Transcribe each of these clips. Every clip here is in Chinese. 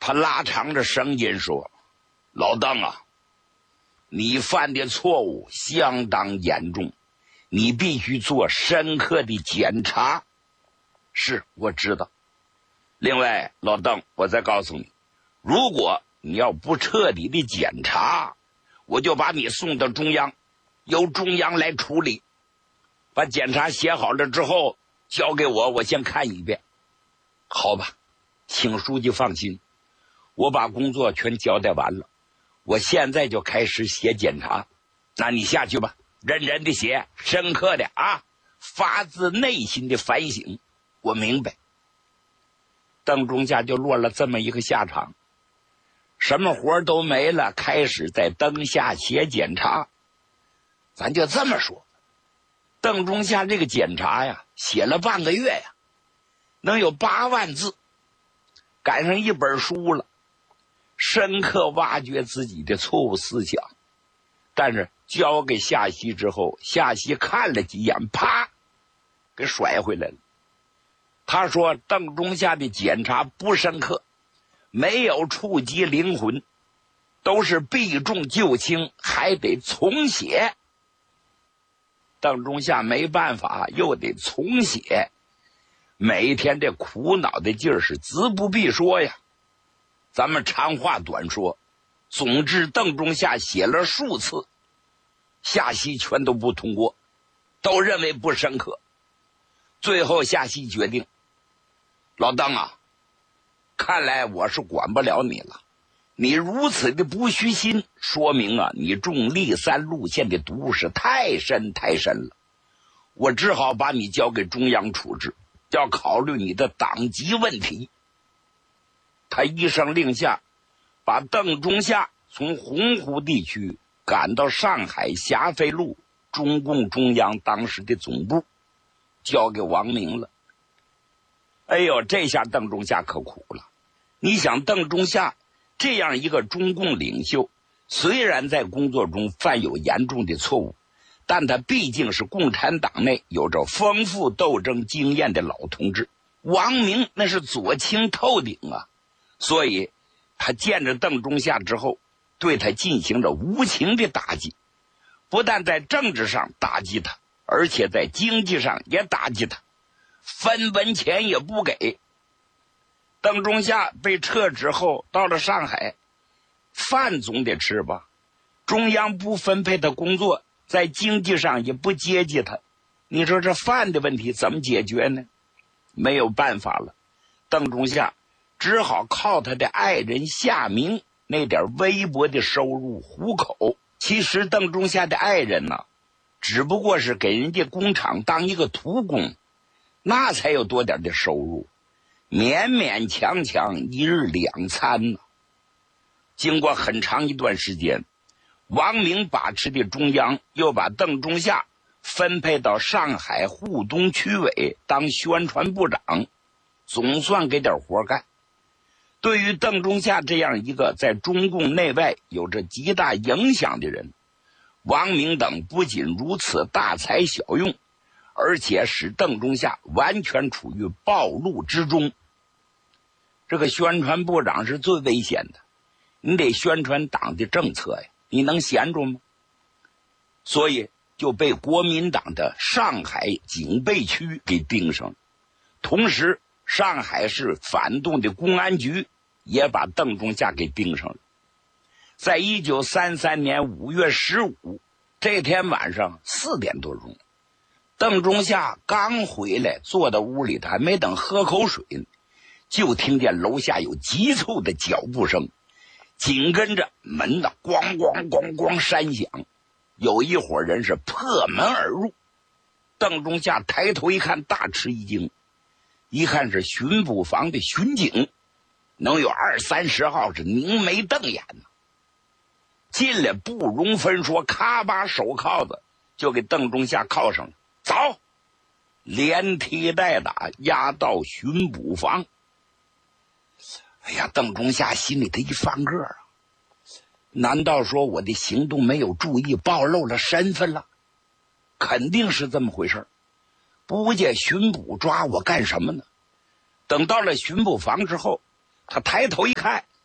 他拉长着声音说：“老邓啊，你犯的错误相当严重，你必须做深刻的检查。”是，我知道。另外，老邓，我再告诉你，如果你要不彻底的检查，我就把你送到中央，由中央来处理。把检查写好了之后交给我，我先看一遍。好吧，请书记放心，我把工作全交代完了，我现在就开始写检查。那你下去吧，认真的写，深刻的啊，发自内心的反省。我明白。邓中夏就落了这么一个下场，什么活都没了，开始在灯下写检查。咱就这么说，邓中夏这个检查呀，写了半个月呀，能有8万字，赶上一本书了，深刻挖掘自己的错误思想。但是交给夏曦之后，夏曦看了几眼，啪，给甩回来了。他说邓中夏的检查不深刻，没有触及灵魂，都是避重就轻，还得重写。邓中夏没办法，又得重写，每天这苦恼的劲儿是资不必说呀。咱们长话短说，总之邓中夏写了数次，夏曦全都不通过，都认为不深刻。最后夏曦决定，老邓啊，看来我是管不了你了，你如此的不虚心，说明啊你中立三路线的毒是太深太深了，我只好把你交给中央处置，要考虑你的党籍问题。他一声令下，把邓中夏从洪湖地区赶到上海霞飞路中共中央当时的总部，交给王明了。哎呦，这下邓中夏可苦了。你想，邓中夏这样一个中共领袖，虽然在工作中犯有严重的错误，但他毕竟是共产党内有着丰富斗争经验的老同志，王明那是左倾透顶啊。所以他见着邓中夏之后，对他进行了无情的打击，不但在政治上打击他，而且在经济上也打击他，分文钱也不给。邓中夏被撤职后到了上海，饭总得吃吧，中央不分配他工作，在经济上也不接济他，你说这饭的问题怎么解决呢？没有办法了，邓中夏只好靠他的爱人夏明那点微薄的收入糊口。其实邓中夏的爱人呢，只不过是给人家工厂当一个徒工，那才有多点的收入，勉勉强强一日2餐呢。经过很长一段时间，王明把持的中央又把邓中夏分配到上海沪东区委当宣传部长，总算给点活干。对于邓中夏这样一个在中共内外有着极大影响的人，王明等不仅如此大材小用，而且使邓中夏完全处于暴露之中。这个宣传部长是最危险的，你得宣传党的政策呀，你能闲着吗？所以就被国民党的上海警备区给盯上了，同时上海市反动的公安局也把邓中夏给盯上了。在1933年5月15这天晚上4点多钟，邓中夏刚回来，坐到屋里，他还没等喝口水呢，就听见楼下有急促的脚步声，紧跟着门的咣咣咣咣山响，有一伙人是破门而入。邓中夏抬头一看，大吃一惊，一看是巡捕房的巡警，能有20-30号，是凝眉瞪眼呢。进来不容分说，咔把手铐子就给邓中夏铐上了，走，连踢带打押到巡捕房。哎呀，邓中夏心里头一翻个啊，难道说我的行动没有注意，暴露了身份了？肯定是这么回事，不见巡捕抓我干什么呢？等到了巡捕房之后，他抬头一看，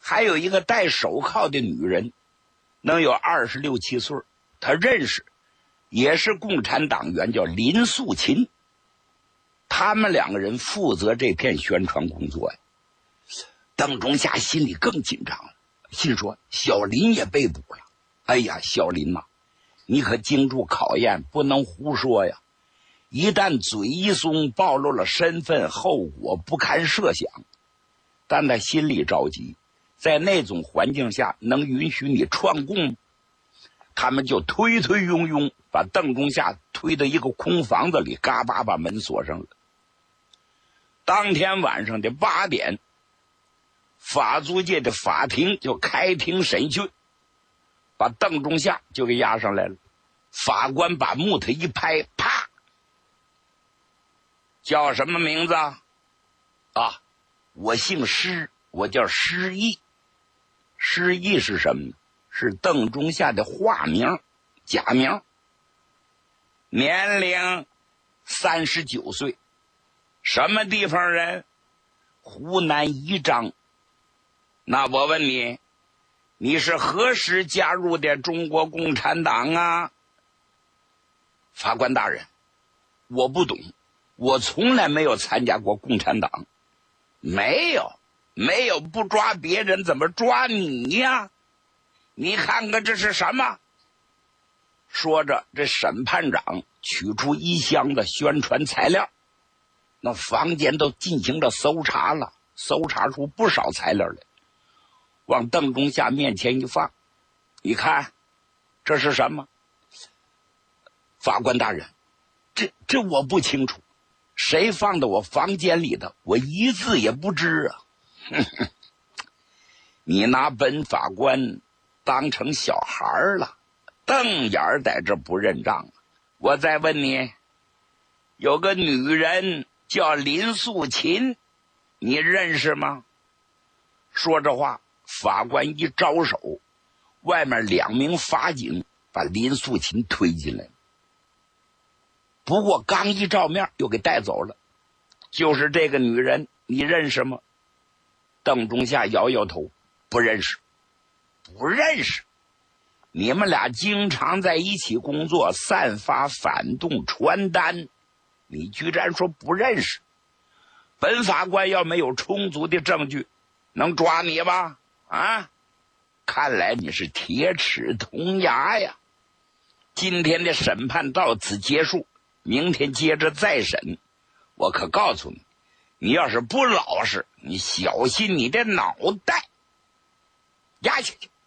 还有一个戴手铐的女人，能有26、7岁，他认识，也是共产党员，叫林素琴。他们2个人负责这片宣传工作呀。邓中夏心里更紧张了，心说小林也被捕了。哎呀，小林呐，你可经住考验，不能胡说呀！一旦嘴一松，暴露了身份，后果不堪设想。但他心里着急，在那种环境下能允许你串供吗？他们就推推拥拥把邓中夏推到一个空房子里，嘎巴把门锁上了。当天晚上的8点，法租界的法庭就开庭审讯，把邓中夏就给押上来了。法官把木头一拍，啪！叫什么名字啊？我姓施，我叫施毅。施毅是什么呢？是邓中夏的化名，假名。年龄39岁，什么地方人？湖南宜章。那我问你，你是何时加入的中国共产党啊？法官大人，我不懂，我从来没有参加过共产党。没有，不抓别人怎么抓你呀？你看看这是什么？说着，这审判长取出一箱的宣传材料，那房间都进行了搜查了，搜查出不少材料来，往邓中夏面前一放，你看这是什么？法官大人，这我不清楚，谁放到我房间里的，我一字也不知啊。你拿本法官当成小孩了，瞪眼在这不认账。我再问你，有个女人叫林素琴，你认识吗？说这话，法官一招手，外面2名法警把林素琴推进来。不过刚一照面又给带走了。就是这个女人，你认识吗？邓中夏摇摇头，不认识。你们俩经常在一起工作，散发反动传单，你居然说不认识？本法官要没有充足的证据，能抓你吧？啊，看来你是铁齿铜牙呀！今天的审判到此结束，明天接着再审。我可告诉你，你要是不老实，你小心你的脑袋压下去。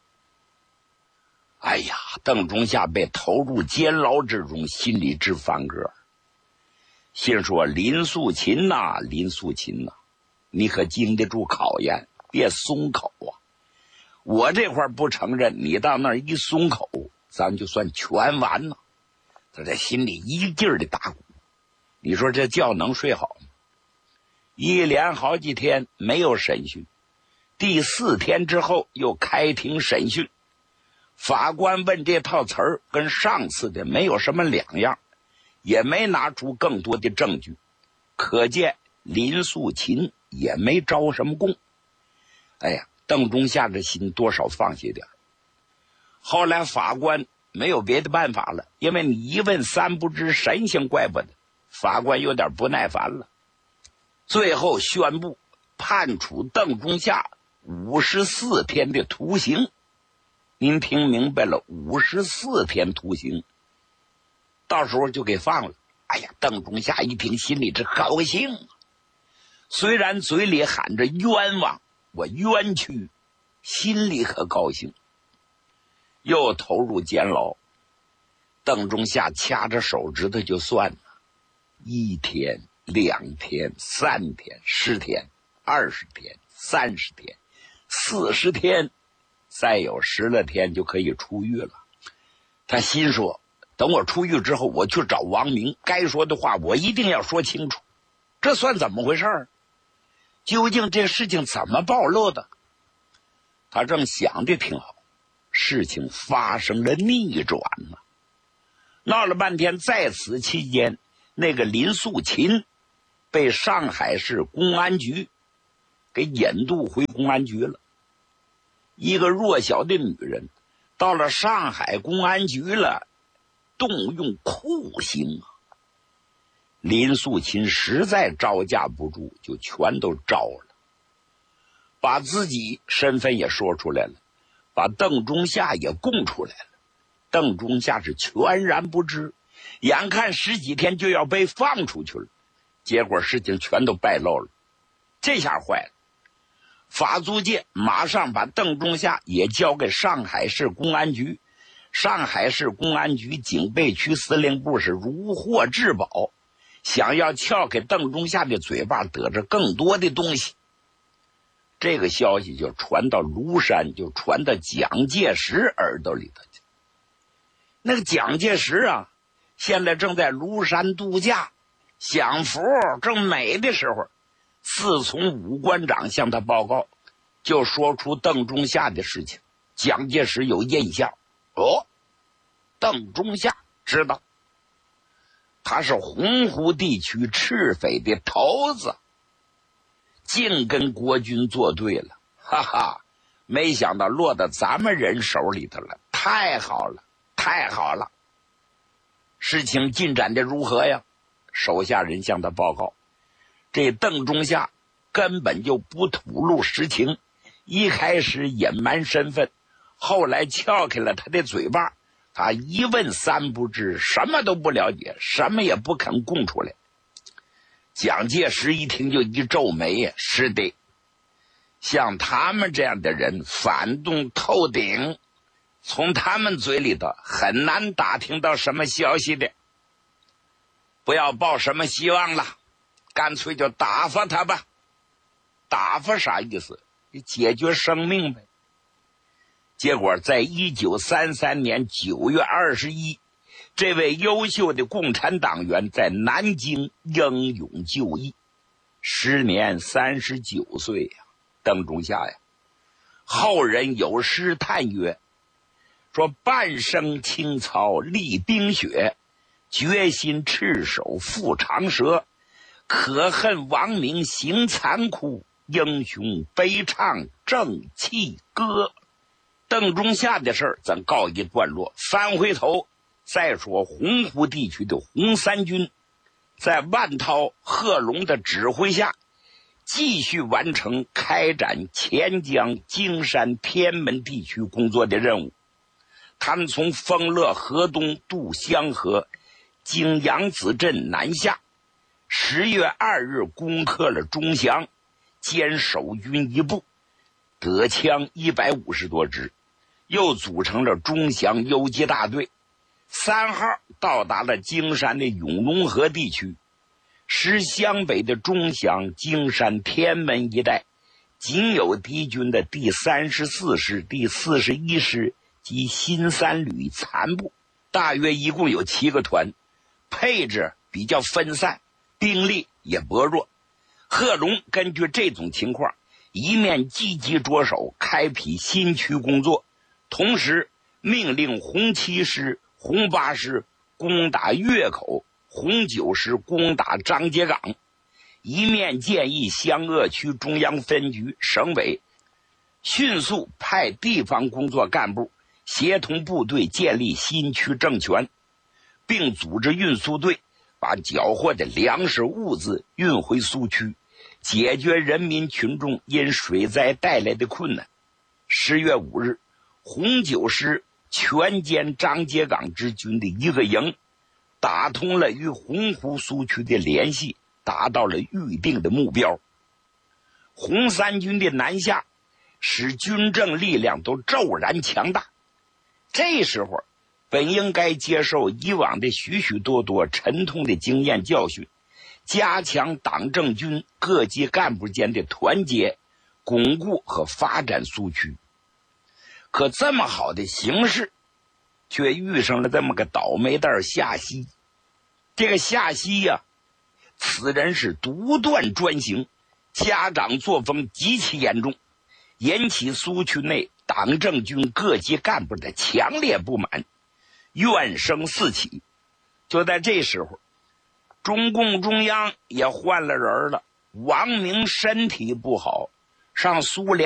哎呀，邓中夏被投入监牢之中，心里直翻个，心说林素琴呐，你可经得住考验，别松口啊！我这块不承认，你到那儿一松口，咱就算全完了。他在心里一劲儿的打鼓，你说这觉能睡好吗？一连好几天没有审讯，第4天之后又开庭审讯。法官问这套词儿跟上次的没有什么两样，也没拿出更多的证据，可见林素琴也没招什么供。哎呀，邓中夏的心多少放下点。后来法官没有别的办法了，因为你一问3不知，神仙怪不得，法官有点不耐烦了，最后宣布判处邓中夏54天的徒刑。您听明白了，54天徒刑，到时候就给放了。哎呀，邓中夏一听心里这高兴啊，虽然嘴里喊着冤枉，我冤屈，心里可高兴。又投入监牢，邓中夏掐着手指头就算了，1天、2天、3天、10天、20天、30天、40天，再有10来天就可以出狱了。他心说，等我出狱之后，我去找王明，该说的话我一定要说清楚。这算怎么回事？究竟这事情怎么暴露的？他正想的挺好，事情发生了逆转了。闹了半天，在此期间，那个林素琴被上海市公安局给引渡回公安局了。 一个弱小的女人到了上海公安局了，动用酷刑啊！林素琴实在招架不住，就全都招了，把自己身份也说出来了，把邓中夏也供出来了。邓中夏是全然不知，眼看10几天就要被放出去了，结果事情全都败露了，这下坏了。法租界马上把邓中夏也交给上海市公安局，上海市公安局警备区司令部是如获至宝，想要撬开邓中夏的嘴巴，得着更多的东西。这个消息就传到庐山，就传到蒋介石耳朵里头去。那个蒋介石啊，现在正在庐山度假，享福正美的时候，自从武官长向他报告，就说出邓中夏的事情。蒋介石有印象，邓中夏知道，他是洪湖地区赤匪的头子，竟跟国军作对了，哈哈！没想到落到咱们人手里头了，太好了，太好了！事情进展的如何呀？手下人向他报告，这邓中夏根本就不吐露实情，一开始隐瞒身份，后来撬开了他的嘴巴，他一问三不知，什么都不了解，什么也不肯供出来。蒋介石一听就一皱眉呀，是的，像他们这样的人反动透顶，从他们嘴里头很难打听到什么消息的，不要抱什么希望了，干脆就打发他吧。打发啥意思？解决生命呗。结果在1933年9月21，这位优秀的共产党员在南京英勇就义，时年39岁呀。邓中夏呀，后人有诗叹曰，说半生青草立冰雪，决心赤手赴长蛇，可恨亡命行残酷，英雄悲唱正气歌。邓中夏的事儿咱告一段落，翻回头再说洪湖地区的红三军，在万涛、贺龙的指挥下，继续完成开展黔江、京山、天门地区工作的任务。他们从丰乐河东渡湘河，经扬子镇南下，10月2日攻克了钟祥，歼守军一部，得枪150多支，又组成了钟祥游击大队。3号到达了京山的永隆河地区，使湘北的钟祥、京山、天门一带仅有敌军的第34师、第41师及新3旅残部，大约一共有7个团，配置比较分散，兵力也薄弱。贺龙根据这种情况，一面积极着手开辟新区工作，同时命令红7师、红8师攻打岳口，红9师攻打张家港，一面建议湘鄂区中央分局、省委迅速派地方工作干部协同部队建立新区政权，并组织运输队把缴获的粮食物资运回苏区，解决人民群众因水灾带来的困难。10月5日，红9师全歼张家港之军的一个营，打通了与洪湖苏区的联系，达到了预定的目标。红三军的南下使军政力量都骤然强大，这时候本应该接受以往的许许多多沉痛的经验教训，加强党政军各级干部间的团结，巩固和发展苏区。可这么好的形势，却遇上了这么个倒霉蛋夏曦。这个夏曦呀，此人是独断专行，家长作风极其严重，引起苏区内党政军各级干部的强烈不满，怨声四起。就在这时候，中共中央也换了人了，王明身体不好，上苏联